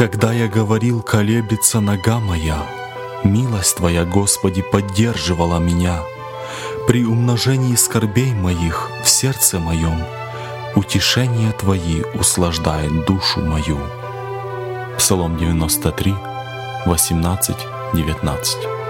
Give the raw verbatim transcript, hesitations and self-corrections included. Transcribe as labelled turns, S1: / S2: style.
S1: Когда я говорил, колеблется нога моя, милость Твоя, Господи, поддерживала меня. При умножении скорбей моих в сердце моем утешения Твои услаждает душу мою. Псалом девяносто три, восемнадцать, девятнадцать.